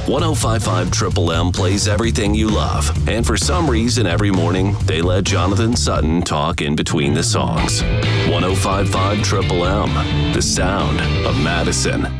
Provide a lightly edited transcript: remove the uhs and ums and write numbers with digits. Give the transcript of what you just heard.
105.5 Triple M plays everything you love. And for some reason, every morning, they let Jonathan Sutton talk in between the songs. 105.5 Triple M, the sound of Madison.